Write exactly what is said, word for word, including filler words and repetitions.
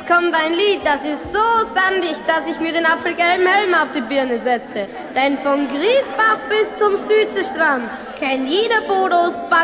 Jetzt kommt ein Lied, das ist so sandig, dass ich mir den apfelgelben Helm auf die Birne setze. Denn von Griesbach bis zum Südseestrand kennt jeder Bodos Back